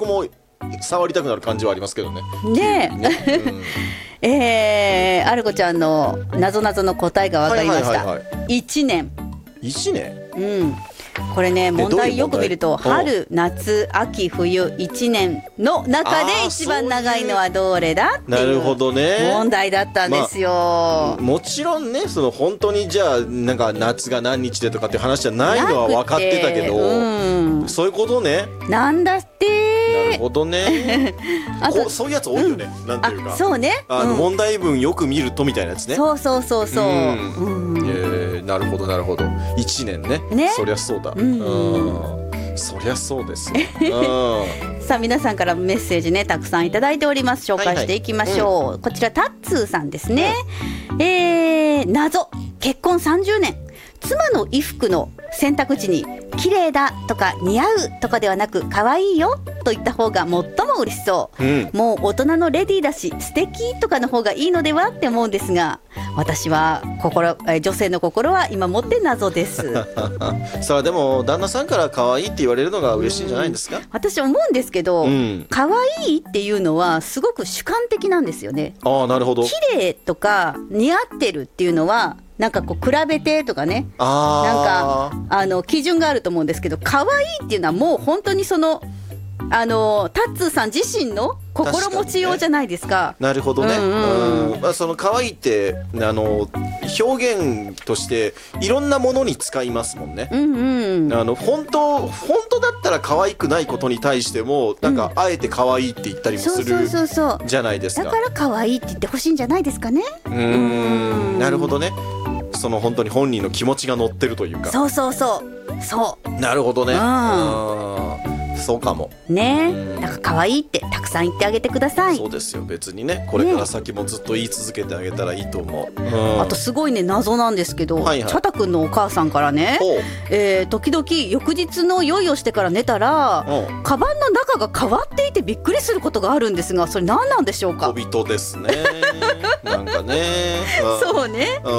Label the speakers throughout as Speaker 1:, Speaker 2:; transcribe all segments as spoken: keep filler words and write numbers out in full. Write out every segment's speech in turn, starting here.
Speaker 1: 僕も触りたくなる感じはありますけどね。
Speaker 2: ねえ、
Speaker 1: ね、うん、
Speaker 2: えー、アルコちゃんのなぞなぞの答えが分かりました、
Speaker 1: はいはいはいはい、
Speaker 2: いちねん。
Speaker 1: いちねん、
Speaker 2: うん、これね問題よく見ると
Speaker 1: どういう問題？
Speaker 2: 春夏秋冬いちねんの中で一番長いのはどれだって
Speaker 1: なる
Speaker 2: いう
Speaker 1: ほどね
Speaker 2: 問題だったんですよ、
Speaker 1: まあ、もちろんねその本当にじゃあなんか夏が何日でとかっていう話じゃないのは分かってたけど、うん、そういうことね。
Speaker 2: なんだって
Speaker 1: なるほどね
Speaker 2: あと
Speaker 1: こうそういうやつ多いよね、うん、なんていうか
Speaker 2: あそうね、
Speaker 1: あの、
Speaker 2: うん、
Speaker 1: 問題文よく見るとみたいなやつね。
Speaker 2: そうそうそうそう、
Speaker 1: うん
Speaker 2: うん、
Speaker 1: えー、なるほどなるほど。いちねん ね,
Speaker 2: ね
Speaker 1: そりゃそうだ、
Speaker 2: うん
Speaker 1: うん、そりゃそうですよ、うん、
Speaker 2: さあ皆さんからメッセージねたくさんいただいております。紹介していきましょう、はいはい、うん、こちらタッツーさんですね、うん、えー、謎結婚さんじゅうねん妻の衣服の選択時に綺麗だとか似合うとかではなく可愛いよと言った方が最も嬉しそう、うん、もう大人のレディーだし素敵とかの方がいいのではって思うんですが、私は心女性の心は今もって謎です
Speaker 1: さあでも旦那さんから可愛いって言われるのが嬉しいんじゃないんですか。
Speaker 2: 私思うんですけど、うん、可愛いっていうのはすごく主観的なんですよね。
Speaker 1: ああなるほど。
Speaker 2: 綺麗とか似合ってるっていうのはなんかこう比べてとかね、
Speaker 1: あ
Speaker 2: なんかあの基準があると思うんですけど、可愛いっていうのはもう本当にそのあのタッツーさん自身の心持ちようじゃないですか。
Speaker 1: なるほどね、
Speaker 2: うんうん
Speaker 1: うん、まあ、その可愛いってあの表現としていろんなものに使いますもんね、
Speaker 2: うんうん、
Speaker 1: あの本当本当だったら可愛くないことに対してもなんかあえて可愛いって言ったりもするじゃないですか。
Speaker 2: だから可愛いって言ってほしいんじゃないですかね。
Speaker 1: うーん、なるほどね。その本当に本人の気持ちが乗ってるというか。
Speaker 2: そうそうそうそう
Speaker 1: なるほどね、
Speaker 2: うん、
Speaker 1: あそうかも
Speaker 2: ね。だから可愛いってたくさん言ってあげてください。
Speaker 1: そうですよ。別にねこれから先もずっと言い続けてあげたらいいと思う、うん、
Speaker 2: あとすごいね謎なんですけど、はいはい、チャタ君のお母さんからね、えー、時々翌日の用意をしてから寝たらカバンの中が変わっていてびっくりすることがあるんですが、それ何なんでしょうか。
Speaker 1: 小人ですねなんかね、
Speaker 2: うん、そうね、
Speaker 1: うん、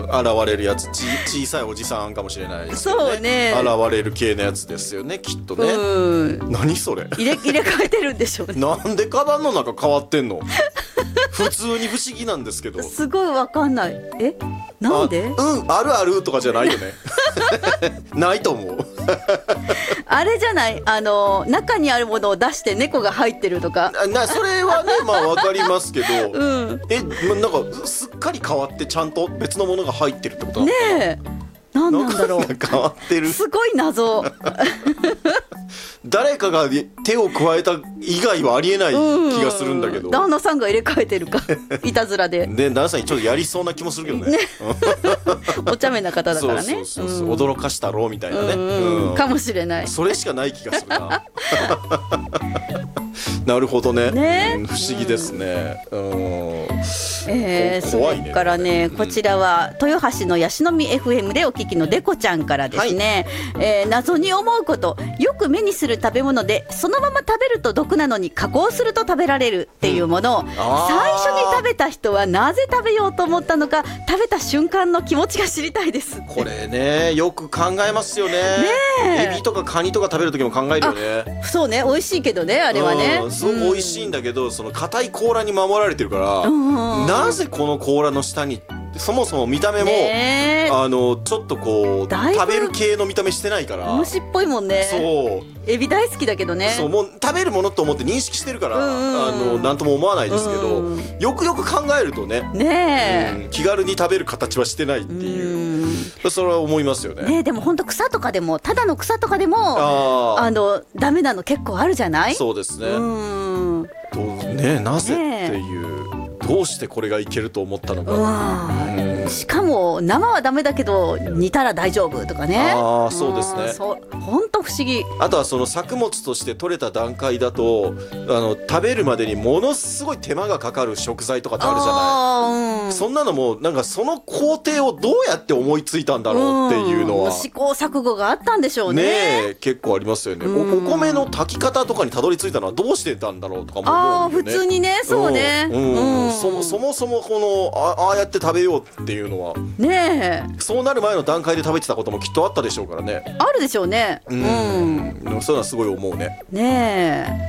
Speaker 1: 現れるやつち小さいおじさんかもしれないですけどね。
Speaker 2: そうね、
Speaker 1: 現れる系のやつですよねきっとね、うん、何それ
Speaker 2: 入れ、入れ替えてるんでしょうね
Speaker 1: なんでカバンの中変わってんの普通に不思議なんですけど。
Speaker 2: すごいわかんない。えなんで。
Speaker 1: あうんあるあるとかじゃないよねないと思う
Speaker 2: あれじゃない、あの中にあるものを出して猫が入ってるとか
Speaker 1: な。それはねまあわかりますけど、
Speaker 2: うん、
Speaker 1: えなんかすっかり変わってちゃんと別のものが入ってるってことなのかな。
Speaker 2: ねえ何なんだろう。
Speaker 1: 変わってる。す
Speaker 2: ごい謎
Speaker 1: 誰かが手を加えた以外はありえない気がするんだけど、
Speaker 2: 旦那さんが入れ替えてるかいたずらで
Speaker 1: で旦那さんにちょっとやりそうな気もするけど ね, ね
Speaker 2: お茶目な方だからね。
Speaker 1: そうそうそうそう、うん、驚かしたろうみたいなね、
Speaker 2: うんうん、かもしれない。
Speaker 1: それしかない気がするななるほど ね, ね、うん、不思議ですね、うん、
Speaker 2: えー、それからね、こちらは豊橋のヤシの実 エフエム でお聞きのデコちゃんからですね、はい、えー、謎に思うこと。よく目にする食べ物でそのまま食べると毒なのに加工すると食べられるっていうものを、うん、最初に食べた人はなぜ食べようと思ったのか、食べた瞬間の気持ちが知りたいです。
Speaker 1: これねよく考えますよ ね, ねエビとかカニとか食べる時も考えるよね。
Speaker 2: そうね、美味しいけどねあれはね、
Speaker 1: すごく美味しいんだけど、うん、その硬い甲羅に守られてるから、うんうん、なぜこの甲羅の下にそもそも見た目も、ね、あのちょっとこう食べる系の見た目してないから
Speaker 2: 虫っぽいもんね。
Speaker 1: そう
Speaker 2: エビ大好きだけどね。
Speaker 1: そうもう食べるものと思って認識してるから、うん、あのなんとも思わないですけど、うん、よくよく考えるとね、
Speaker 2: ね、
Speaker 1: うん、気軽に食べる形はしてないっていう、うん、それは思いますよ ね,
Speaker 2: ね。でも本当草とかでもただの草とかでも あ, あのダメなの結構あるじゃない。
Speaker 1: そうですね、
Speaker 2: うん
Speaker 1: とね、なぜっていう、ね、どうしてこれがいけると思ったのか、
Speaker 2: うん、しかも生はダメだけど煮たら大丈夫とかね。
Speaker 1: ああそうですね。
Speaker 2: 本当不思議。
Speaker 1: あとはその作物として取れた段階だとあの食べるまでにものすごい手間がかかる食材とかってあるじゃない、うん、そんなのもなんかその工程をどうやって思いついたんだろうっていうのは、うん、
Speaker 2: 試行錯誤があったんでしょう ね,
Speaker 1: ね結構ありますよね、うん、お, お米の炊き方とかにたどり着いたのはどうしてたんだろうとかも思うんだよね。
Speaker 2: あ普通にね、そうね、
Speaker 1: うんうん、そ, そもそもこの あ, ああやって食べようっていうのは
Speaker 2: ねえ
Speaker 1: そうなる前の段階で食べてたこともきっとあったでしょうからね。
Speaker 2: あるでしょうね、
Speaker 1: うん、うん、そういうのはすごい思うね。
Speaker 2: ねえ